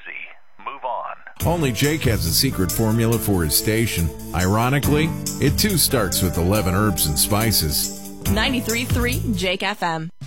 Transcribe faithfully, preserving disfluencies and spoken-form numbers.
easy. Move on. Only Jake has a secret formula for his station. Ironically, it too starts with eleven herbs and spices. ninety-three point three Jake F M.